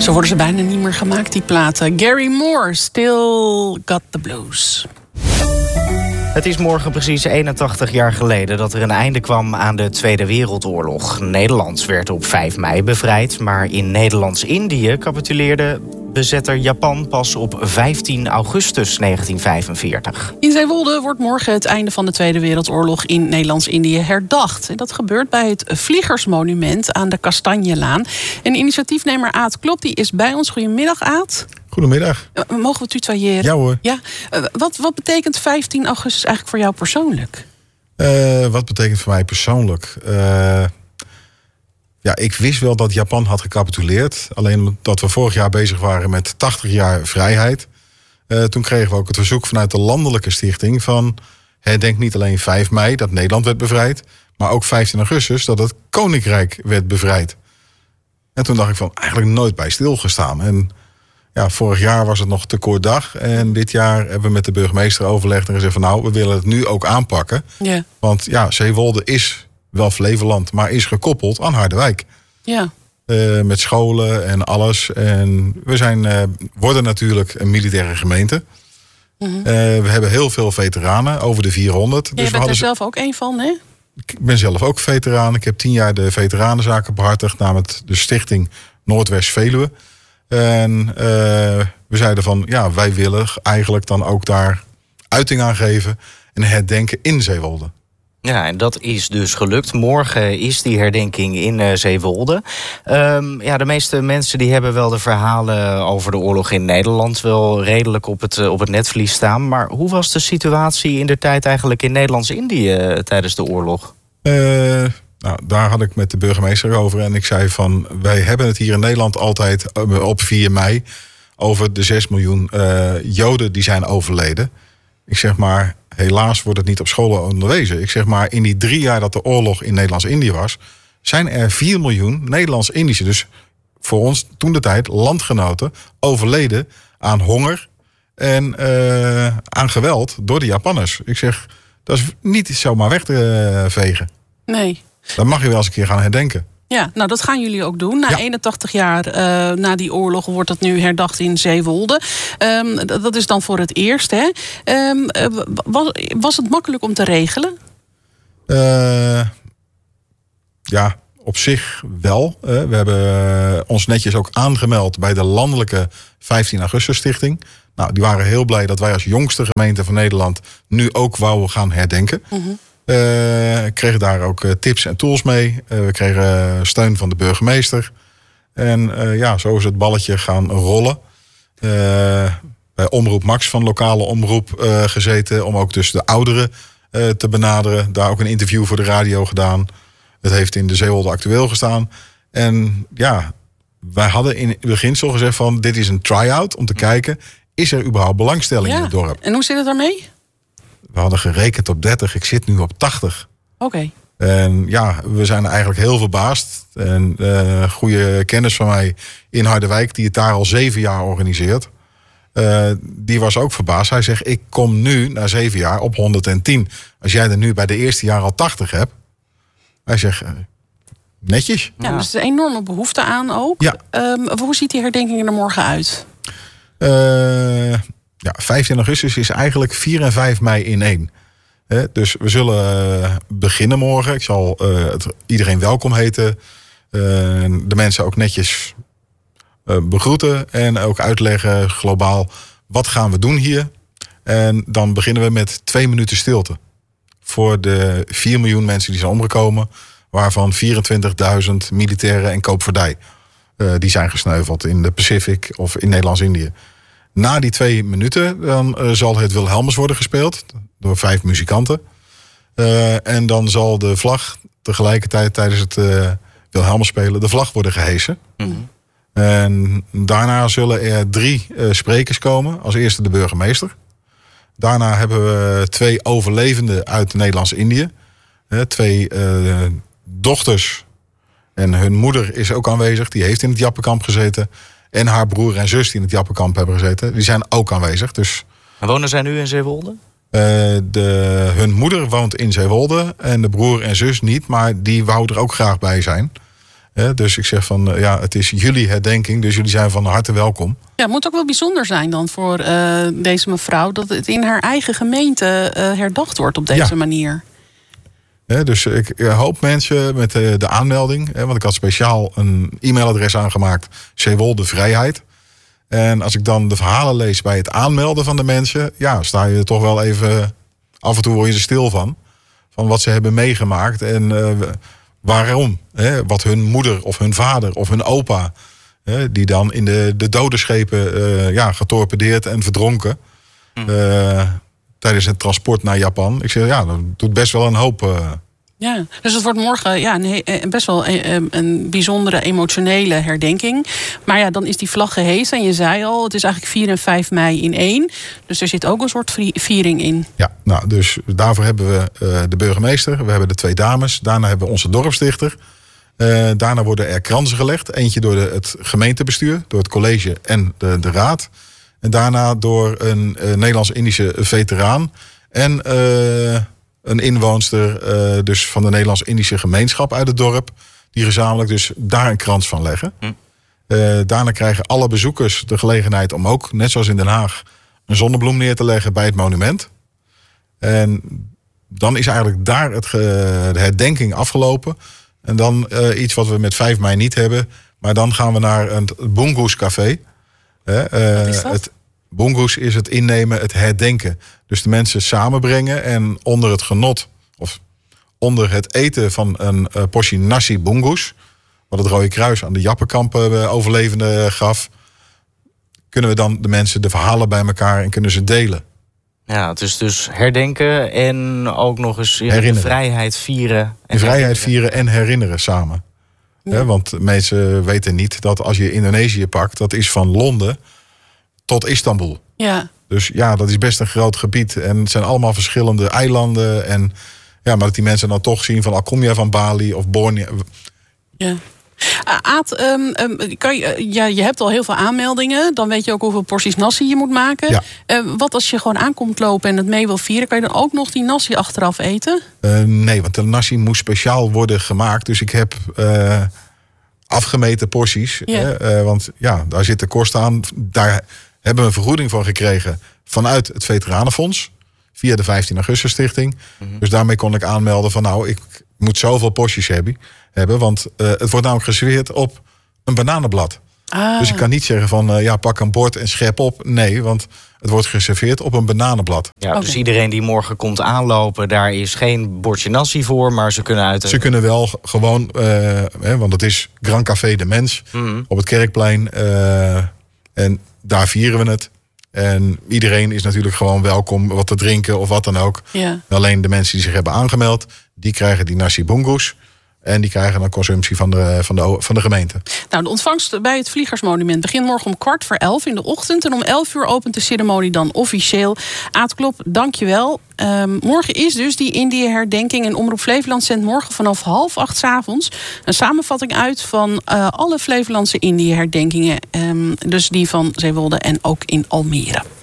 Zo worden ze bijna niet meer gemaakt, die platen. Gary Moore, Still Got the Blues. Het is morgen precies 81 jaar geleden dat er een einde kwam aan de Tweede Wereldoorlog. Nederland werd op 5 mei bevrijd, maar in Nederlands-Indië capituleerde bezetter Japan pas op 15 augustus 1945. In Zeewolde wordt morgen het einde van de Tweede Wereldoorlog in Nederlands-Indië herdacht. En dat gebeurt bij het Vliegersmonument aan de Kastanjelaan. En initiatiefnemer Aad Klop die is bij ons. Goedemiddag, Aad. Goedemiddag. Mogen we tutoyeren? Ja hoor. Ja. Wat betekent 15 augustus eigenlijk voor jou persoonlijk? Wat betekent voor mij persoonlijk? Ik wist wel dat Japan had gecapituleerd. Alleen dat we vorig jaar bezig waren met 80 jaar vrijheid. Toen kregen we ook het verzoek vanuit de landelijke stichting van herdenk niet alleen 5 mei dat Nederland werd bevrijd, maar ook 15 augustus dat het Koninkrijk werd bevrijd. En toen dacht ik van eigenlijk nooit bij stilgestaan. En ja, vorig jaar was het nog te kort dag. En dit jaar hebben we met de burgemeester overlegd en gezegd van nou, we willen het nu ook aanpakken. Ja. Want ja, Zeewolde is wel Flevoland, maar is gekoppeld aan Harderwijk. Ja. Met scholen en alles. En we worden natuurlijk een militaire gemeente. Mm-hmm. We hebben heel veel veteranen, over de 400. Ja, dus je bent er zelf ook één van, hè? Ik ben zelf ook veteraan. Ik heb 10 jaar de veteranenzaken behartigd namens de stichting Noordwest Veluwe. En we zeiden van, ja, wij willen eigenlijk dan ook daar uiting aan geven en herdenken in Zeewolde. Ja, en dat is dus gelukt. Morgen is die herdenking in Zeewolde. De meeste mensen die hebben wel de verhalen over de oorlog in Nederland wel redelijk op het netvlies staan. Maar hoe was de situatie in de tijd eigenlijk in Nederlands-Indië tijdens de oorlog? Daar had ik met de burgemeester over en ik zei van, wij hebben het hier in Nederland altijd op 4 mei over de 6 miljoen Joden die zijn overleden. Ik zeg maar, helaas wordt het niet op scholen onderwezen. Ik zeg maar, in die 3 jaar dat de oorlog in Nederlands-Indië was, zijn er 4 miljoen Nederlands-Indische, dus voor ons toen de tijd landgenoten, overleden aan honger en aan geweld door de Japanners. Ik zeg, dat is niet zomaar weg te vegen. Nee. Dan mag je wel eens een keer gaan herdenken. Ja, nou dat gaan jullie ook doen. Na 81 jaar na die oorlog wordt dat nu herdacht in Zeewolde. Dat is dan voor het eerst, hè? Was het makkelijk om te regelen? Ja, op zich wel. We hebben ons netjes ook aangemeld bij de landelijke 15 augustus stichting. Nou, die waren heel blij dat wij als jongste gemeente van Nederland nu ook wouden gaan herdenken. Mm-hmm. Kregen daar ook tips en tools mee. We kregen steun van de burgemeester. En zo is het balletje gaan rollen. Bij Omroep Max van lokale omroep gezeten. Om ook dus de ouderen te benaderen. Daar ook een interview voor de radio gedaan. Het heeft in de Zeewolde Actueel gestaan. En ja, wij hadden in het beginsel gezegd van dit is een try-out om te kijken, is er überhaupt belangstelling in het dorp? En hoe zit het daarmee? We hadden gerekend op 30, ik zit nu op 80. Oké. En ja, we zijn eigenlijk heel verbaasd. En goede kennis van mij in Harderwijk, die het daar al 7 jaar organiseert, die was ook verbaasd. Hij zegt, ik kom nu na 7 jaar op 110. Als jij er nu bij de eerste jaar al 80 hebt. Hij zegt, netjes. Ja, dus er is een enorme behoefte aan ook. Ja. Hoe ziet die herdenking er morgen uit? 15 augustus is eigenlijk 4 en 5 mei in 1. Dus we zullen beginnen morgen. Ik zal iedereen welkom heten. De mensen ook netjes begroeten. En ook uitleggen globaal, wat gaan we doen hier? En dan beginnen we met 2 minuten stilte. Voor de 4 miljoen mensen die zijn omgekomen. Waarvan 24.000 militairen en koopvaardij. Die zijn gesneuveld in de Pacific of in Nederlands-Indië. Na die 2 minuten dan zal het Wilhelmus worden gespeeld door 5 muzikanten. En dan zal de vlag tegelijkertijd tijdens het Wilhelmus spelen de vlag worden gehesen. Mm-hmm. En daarna zullen er 3 sprekers komen. Als eerste de burgemeester. Daarna hebben we 2 overlevenden uit Nederlands-Indië. 2 dochters. En hun moeder is ook aanwezig. Die heeft in het Jappenkamp gezeten. En haar broer en zus die in het Jappenkamp hebben gezeten. Die zijn ook aanwezig. Dus, en wonen zij nu in Zeewolde? Hun moeder woont in Zeewolde. En de broer en zus niet. Maar die wou er ook graag bij zijn. Dus ik zeg van, het is jullie herdenking, dus jullie zijn van harte welkom. Ja, het moet ook wel bijzonder zijn dan voor deze mevrouw dat het in haar eigen gemeente herdacht wordt op deze manier. Dus ik hoop mensen met de aanmelding, want ik had speciaal een e-mailadres aangemaakt, Zeewolde Vrijheid. En als ik dan de verhalen lees bij het aanmelden van de mensen, sta je er toch wel even, af en toe word je er stil van wat ze hebben meegemaakt en waarom. Wat hun moeder of hun vader of hun opa, die dan in de dodenschepen getorpedeerd en verdronken tijdens het transport naar Japan. Ik zeg, dat doet best wel een hoop. Ja, dus het wordt morgen best wel een bijzondere emotionele herdenking. Maar dan is die vlag gehezen. En je zei al, het is eigenlijk 4 en 5 mei in één. Dus er zit ook een soort viering in. Ja, dus daarvoor hebben we de burgemeester. We hebben de 2 dames. Daarna hebben we onze dorpsdichter. Daarna worden er kransen gelegd. Eentje door het gemeentebestuur, door het college en de raad. En daarna door een Nederlands-Indische veteraan. En een inwoonster dus van de Nederlands-Indische gemeenschap uit het dorp. Die gezamenlijk dus daar een krans van leggen. Daarna krijgen alle bezoekers de gelegenheid om ook, net zoals in Den Haag, een zonnebloem neer te leggen bij het monument. En dan is eigenlijk daar de herdenking afgelopen. En dan iets wat we met 5 mei niet hebben. Maar dan gaan we naar het Bungoes Café. Wat is dat? Bungoes is het innemen, het herdenken. Dus de mensen samenbrengen en onder het genot of onder het eten van een portie nasi bungoes, wat het Rode Kruis aan de Jappenkampen overlevenden gaf, kunnen we dan de mensen de verhalen bij elkaar en kunnen ze delen. Ja, het is dus herdenken en ook nog eens de vrijheid vieren. De vrijheid vieren en herinneren samen. Ja. Want mensen weten niet dat als je Indonesië pakt, dat is van Londen tot Istanbul. Ja. Dus dat is best een groot gebied. En het zijn allemaal verschillende eilanden. En maar dat die mensen dan toch zien van, kom je van Bali of Borneo. Ja. Aad, je hebt al heel veel aanmeldingen. Dan weet je ook hoeveel porties nasi je moet maken. Ja. Wat als je gewoon aankomt lopen en het mee wil vieren, kan je dan ook nog die nasi achteraf eten? Nee, want de nasi moest speciaal worden gemaakt. Dus ik heb afgemeten porties. Ja. Want daar zit de kost aan. Daar hebben we een vergoeding voor gekregen vanuit het Veteranenfonds. Via de 15 Augustus Stichting. Mm-hmm. Dus daarmee kon ik aanmelden van ik moet zoveel porties hebben. Want het wordt namelijk geserveerd op een bananenblad. Dus ik kan niet zeggen van pak een bord en schep op. Nee, want het wordt geserveerd op een bananenblad. Ja, dus iedereen die morgen komt aanlopen, daar is geen bordje nasi voor, maar ze kunnen Ze kunnen wel gewoon, want het is Grand Café de Mens op het Kerkplein. En daar vieren we het. En iedereen is natuurlijk gewoon welkom wat te drinken of wat dan ook. Ja. Alleen de mensen die zich hebben aangemeld, die krijgen die nasi bungoes. En die krijgen dan consumptie van de gemeente. Nou, de ontvangst bij het Vliegersmonument begint morgen om 11:15 in de ochtend. En om 11:00 opent de ceremonie dan officieel. Aad Klop, dank je wel. Morgen is dus die Indië-herdenking. En Omroep Flevoland zendt morgen vanaf 7:30 's avonds een samenvatting uit van alle Flevolandse Indië-herdenkingen. Dus die van Zeewolde en ook in Almere.